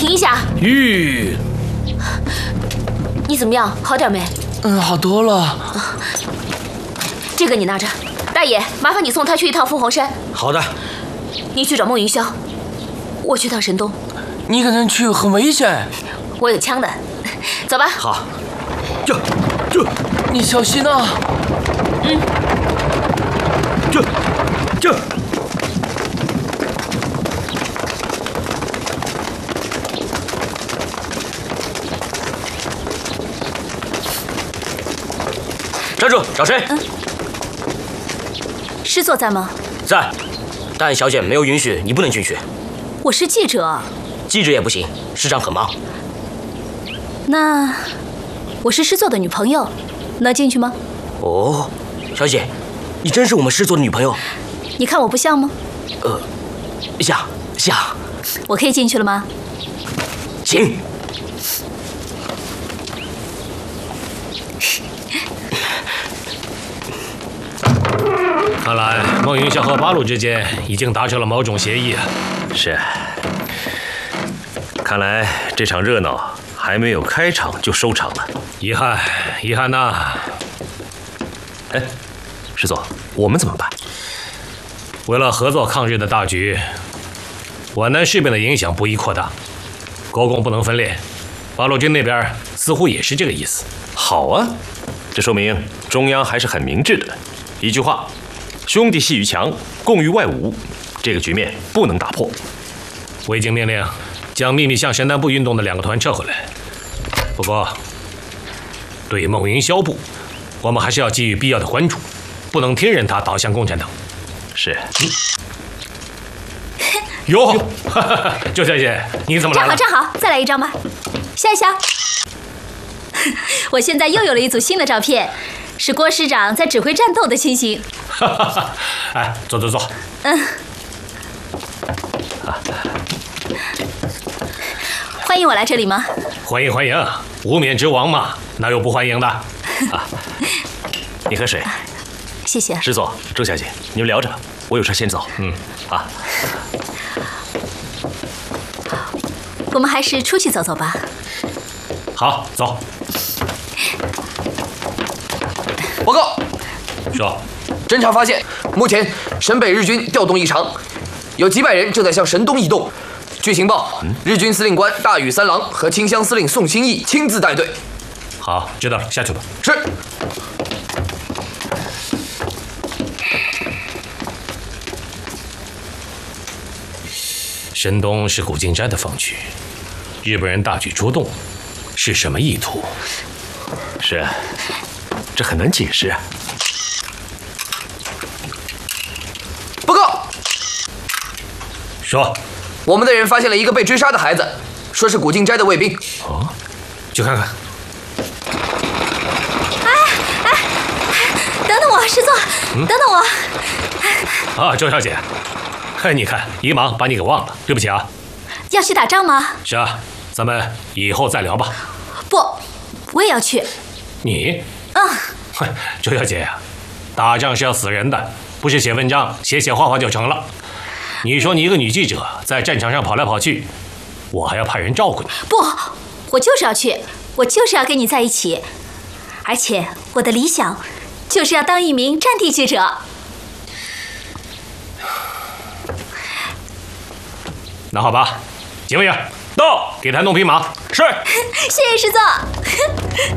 停一下！ 吁， 你怎么样？好点没？ 好多了。 这个你拿着。大爷，麻烦你送他去一趟凤凰山。 好的。 你去找孟云霄，我去趟神东。 你跟人去很危险。 我有枪的，走吧。 好。 你小心啊。 站住！找谁？ 师座在吗？ 在，但小姐没有允许你不能进去。 我是记者。 记者也不行，师长很忙。 那我是师座的女朋友，能进去吗？ 哦，小姐，你真是我们师座的女朋友？ 你看我不像吗？ 像。 我可以进去了吗？ 请。 看来孟云霄和八路之间已经达成了某种协议啊。 是。看来这场热闹还没有开场就收场了， 遗憾呐。 哎，师座，我们怎么办？ 为了合作抗日的大局，皖南事变的影响不宜扩大，国共不能分裂。八路军那边似乎也是这个意思。 好啊，这说明中央还是很明智的。一句话，兄弟阋于墙，共御外侮，这个局面不能打破。 我已经命令将秘密向神南部运动的2个团撤回来。不过，对于孟云霄部，我们还是要给予必要的关注，不能听任他倒向共产党。 是。 哟，周小姐，你怎么来了？ 站好，再来一张吧。笑一笑。我现在又有了一组新的照片，是郭师长在指挥战斗的情形。 哎，坐。 欢迎我来这里吗？ 欢迎，无冕之王嘛，哪有不欢迎的？ 你喝水。 谢谢。 师座，周小姐，你们聊着，我有事先走。 我们还是出去走走吧。 好，走。 报告。 说。 侦查发现，目前沈北日军调动异常，有几百人正在向神东移动。据情报，日军司令官大羽三郎和清乡司令宋兴义亲自带队。 好，知道了，下去吧。 是。 神东是古晋斋的防区，日本人大举出动，是什么意图？ 是，这很难解释啊。 报告。 说。 我们的人发现了一个被追杀的孩子，说是古晋斋的卫兵。 哦，去看看。 等等我，师座，等等我。 周小姐，你看，一忙把你给忘了，对不起啊。 要去打仗吗？ 是啊，咱们以后再聊吧。 不，我也要去。 你？周小姐呀，打仗是要死人的，不是写文章写画就成了。你说你一个女记者在战场上跑来跑去，我还要派人照顾你。 不，我就是要去，我就是要跟你在一起，而且我的理想就是要当一名战地记者。 那好吧，警卫员到，给他弄匹马。是。 谢谢师座。